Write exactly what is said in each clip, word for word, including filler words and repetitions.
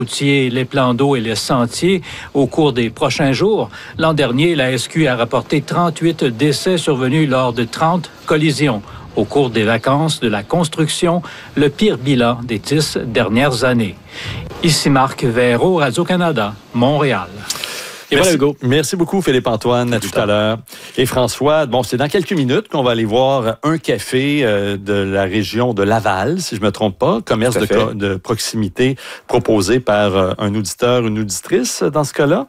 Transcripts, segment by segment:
routiers, les plans d'eau et les sentiers au cours des prochains jours. L'an dernier, la S Q a rapporté trente-huit décès survenus lors de trente collisions. Au cours des vacances de la construction, le pire bilan des dix dernières années. Ici Marc Véro, Radio-Canada, Montréal. Et merci, voilà, Hugo. Merci beaucoup, Philippe-Antoine, à tout à l'heure. Et François, bon, c'est dans quelques minutes qu'on va aller voir un café euh, de la région de Laval, si je ne me trompe pas, commerce de, co- de proximité proposé par euh, un auditeur, une auditrice dans ce cas-là.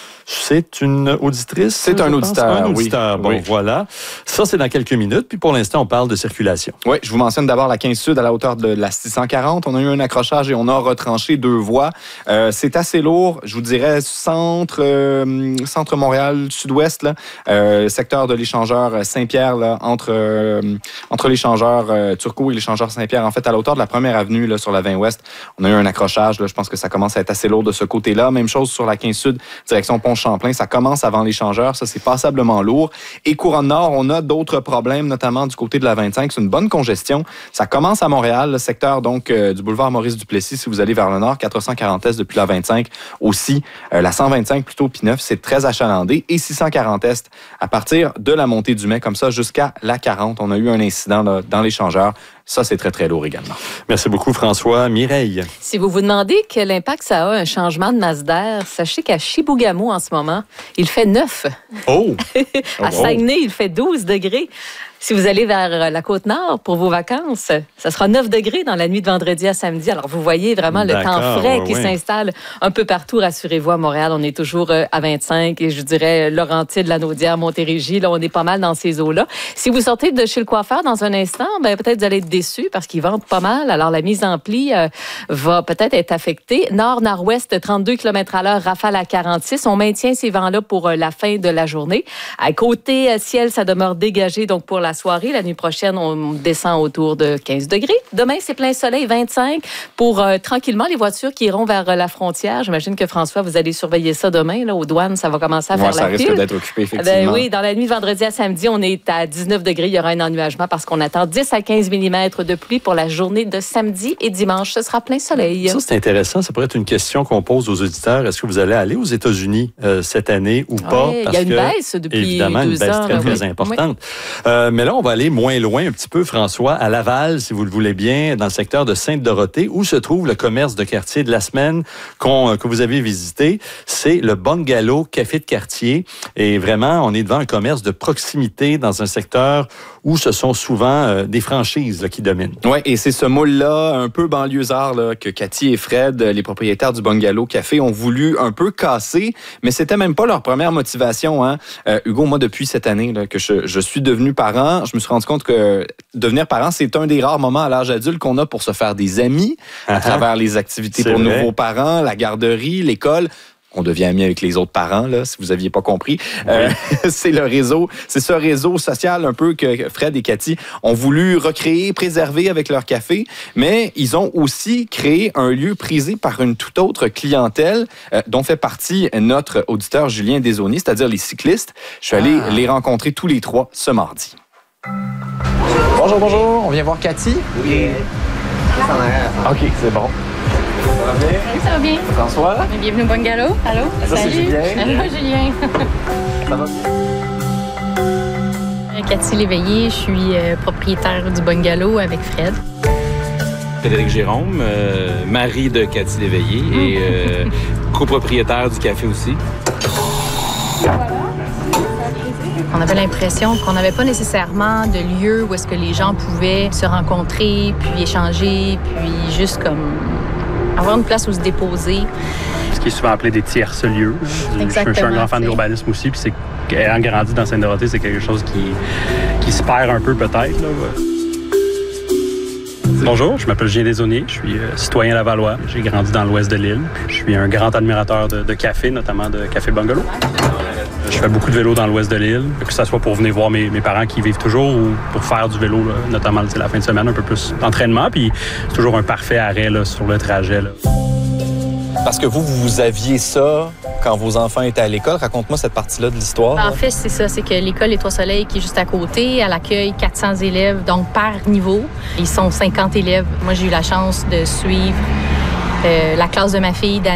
C'est une auditrice? C'est un auditeur, Un auditeur, oui. bon, oui. voilà. Ça, c'est dans quelques minutes. Puis pour l'instant, on parle de circulation. Oui, je vous mentionne d'abord la quinze Sud à la hauteur de la six cent quarante. On a eu un accrochage et on a retranché deux voies. Euh, c'est assez lourd. Je vous dirais centre, euh, centre Montréal, sud-ouest, là, euh, secteur de l'échangeur Saint-Pierre, là, entre, euh, entre l'échangeur euh, Turcot et l'échangeur Saint-Pierre. En fait, à la hauteur de la première avenue, là, sur la vingt ouest, on a eu un accrochage. Là, je pense que ça commence à être assez lourd de ce côté-là. Même chose sur la quinze Sud, direction Pont Champlain, ça commence avant l'échangeur, ça c'est passablement lourd. Et Couronne Nord, on a d'autres problèmes, notamment du côté de la vingt-cinq, c'est une bonne congestion. Ça commence à Montréal, le secteur donc euh, du boulevard Maurice-Duplessis, si vous allez vers le nord, quatre cent quarante Est depuis la vingt-cinq. Aussi, euh, la cent vingt-cinq plutôt P neuf, c'est très achalandé. Et six cent quarante Est, à partir de la montée du Mai, comme ça, jusqu'à la quarante, on a eu un incident là, dans l'échangeur. Ça, c'est très, très lourd également. Merci beaucoup, François. Mireille. Si vous vous demandez quel impact ça a, un changement de masse d'air, sachez qu'à Chibougamau, en ce moment, il fait neuf. Oh! À Saguenay, il fait douze degrés. Si vous allez vers la Côte-Nord pour vos vacances, ça sera neuf degrés dans la nuit de vendredi à samedi. Alors, vous voyez vraiment le D'accord, temps frais ouais, qui ouais. s'installe un peu partout. Rassurez-vous, à Montréal, on est toujours à vingt-cinq et je dirais Laurentides, Lanaudière, Montérégie, là, on est pas mal dans ces eaux-là. Si vous sortez de chez le coiffeur dans un instant, ben, peut-être vous allez être déçus parce qu'ils vendent pas mal. Alors, la mise en pli euh, va peut-être être affectée. Nord-nord-ouest, trente-deux kilomètres à l'heure, rafale à quarante-six. On maintient ces vents-là pour euh, la fin de la journée. À côté euh, ciel, ça demeure dégagé donc pour la soirée. La nuit prochaine, on descend autour de quinze degrés. Demain, c'est plein soleil, vingt-cinq. Pour euh, tranquillement les voitures qui iront vers euh, la frontière. J'imagine que François, vous allez surveiller ça demain. Là, aux douanes, ça va commencer à Ouais, faire ça la risque pile. d'être occupé, effectivement. Ben oui, dans la nuit de vendredi à samedi, on est à dix-neuf degrés. Il y aura un ennuagement parce qu'on attend dix à quinze millimètres de pluie pour la journée de samedi et dimanche. Ce sera plein soleil. Ça, c'est intéressant. Ça pourrait être une question qu'on pose aux auditeurs. Est-ce que vous allez aller aux États-unis euh, cette année ou pas? Ouais, il Parce y a une que, baisse depuis évidemment, deux une baisse ans. très, très oui. importante. Oui. Euh, mais là, on va aller moins loin un petit peu, François, à Laval, si vous le voulez bien, dans le secteur de Sainte-Dorothée, où se trouve le commerce de quartier de la semaine qu'on, que vous avez visité. C'est le Bungalow Café de quartier. Et vraiment, on est devant un commerce de proximité dans un secteur où ce sont souvent euh, des franchises là, qui dominent. Oui, et c'est ce moule-là, un peu banlieusard, là, que Cathy et Fred, les propriétaires du Bungalow Café, ont voulu un peu casser, mais c'était même pas leur première motivation. Hein. Euh, Hugo, moi, depuis cette année là, que je, je suis devenu parent, je me suis rendu compte que devenir parent, c'est un des rares moments à l'âge adulte qu'on a pour se faire des amis à uh-huh. travers les activités c'est pour vrai. nouveaux parents, la garderie, l'école. On devient amis avec les autres parents, là, si vous aviez pas compris. Oui. Euh, c'est le réseau, c'est ce réseau social un peu que Fred et Cathy ont voulu recréer, préserver avec leur café, mais ils ont aussi créé un lieu prisé par une toute autre clientèle euh, dont fait partie notre auditeur Julien Desaulniers, c'est-à-dire les cyclistes. Je suis allé ah. les rencontrer tous les trois ce mardi. Bonjour, bonjour. On vient voir Cathy? Oui. OK, c'est bon. Ça va bien? Oui, ça va bien. François? Bienvenue au Bungalow. Allô? Ça, Salut. c'est Julien. Allô, Julien. Ça va bien? Cathy Léveillé, je suis euh, propriétaire du Bungalow avec Fred. Frédéric Jérôme, euh, mari de Cathy Léveillé mmh. et euh, copropriétaire du café aussi. Voilà. On avait l'impression qu'on n'avait pas nécessairement de lieu où est-ce que les gens pouvaient se rencontrer, puis échanger, puis juste comme avoir une place où se déposer. Ce qui est souvent appelé des tierces lieux. Exactement. Je suis un grand fan d'urbanisme aussi, puis c'est, ayant grandi dans Sainte-Dorothée, c'est quelque chose qui, qui se perd un peu peut-être. Là. Bonjour, je m'appelle Julien Desaulniers, je suis euh, citoyen lavallois. J'ai grandi dans l'ouest de l'île. Je suis un grand admirateur de, de café, notamment de Café Bungalow. Je fais beaucoup de vélo dans l'ouest de l'île, que ce soit pour venir voir mes, mes parents qui y vivent toujours ou pour faire du vélo, là, notamment la fin de semaine, un peu plus d'entraînement. Puis c'est toujours un parfait arrêt là, sur le trajet. Là. Parce que vous, vous aviez ça quand vos enfants étaient à l'école. Raconte-moi cette partie-là de l'histoire. En fait, c'est ça. C'est que l'école Les Trois-Soleils, qui est juste à côté, elle accueille quatre cents élèves, donc par niveau. Ils sont cinquante élèves. Moi, j'ai eu la chance de suivre Euh, la classe de ma fille,